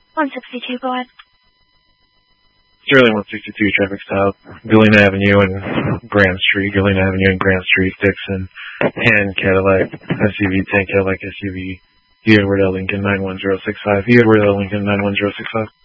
162, go ahead. Sterling 162, traffic stop, Galena Avenue and Grand Street, Dixon, and Cadillac SUV, 10 Cadillac SUV, Edward L. Lincoln 91065, Edward L. Lincoln 91065.